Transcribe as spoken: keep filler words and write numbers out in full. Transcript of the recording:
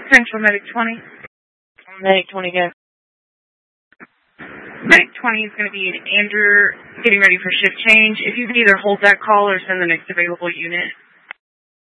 Central Medic twenty. Medic twenty, go. Medic twenty is going to be an Andrew getting ready for shift change. If you can either hold that call or send the next available unit.